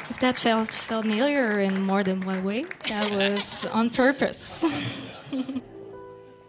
If that felt familiar in more than one way, that was on purpose.